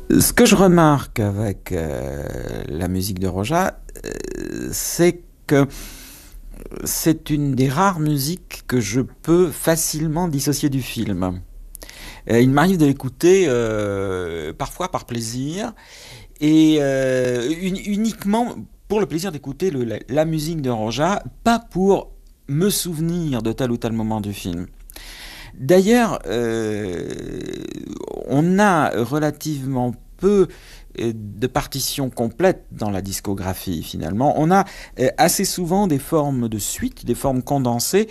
Ce que je remarque avec la musique de Roja, c'est que c'est une des rares musiques que je peux facilement dissocier du film. Il m'arrive de l'écouter parfois par plaisir et uniquement pour le plaisir d'écouter la musique de Roja, pas pour me souvenir de tel ou tel moment du film. D'ailleurs, on a relativement peu de partitions complètes dans la discographie finalement. On a assez souvent des formes de suite, des formes condensées,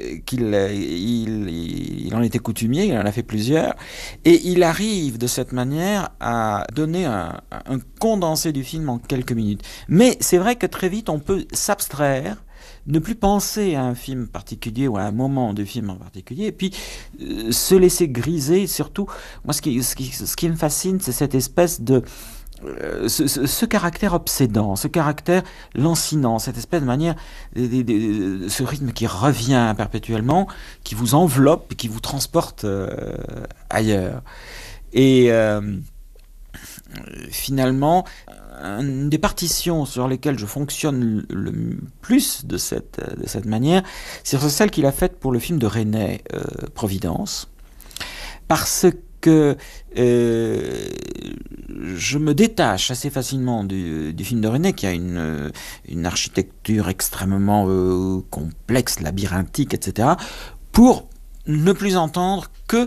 il en était coutumier, il en a fait plusieurs, et il arrive de cette manière à donner un condensé du film en quelques minutes. Mais c'est vrai que très vite on peut s'abstraire, ne plus penser à un film particulier ou à un moment du film en particulier, et puis se laisser griser. Surtout, moi, ce qui me fascine, c'est cette espèce de ce caractère obsédant, ce caractère lancinant, cette espèce de manière, ce rythme qui revient perpétuellement, qui vous enveloppe, qui vous transporte ailleurs. Et finalement, une des partitions sur lesquelles je fonctionne le plus de cette manière, c'est celle qu'il a faite pour le film de René, Providence, parce que je me détache assez facilement du film de René, qui a une architecture extrêmement complexe, labyrinthique, etc., pour ne plus entendre que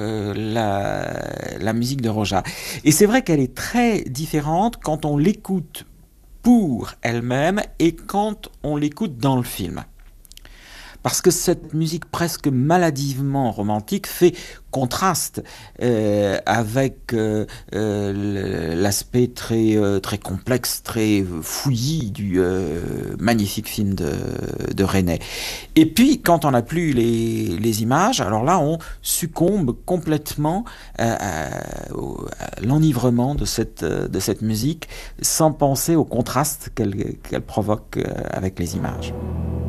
la musique de Roja. Et c'est vrai qu'elle est très différente quand on l'écoute pour elle-même et quand on l'écoute dans le film. Parce que cette musique presque maladivement romantique fait contraste avec l'aspect très complexe, très fouillis du magnifique film de René. Et puis, quand on n'a plus les images, alors là, on succombe complètement à l'enivrement de cette musique, sans penser au contraste qu'elle provoque avec les images.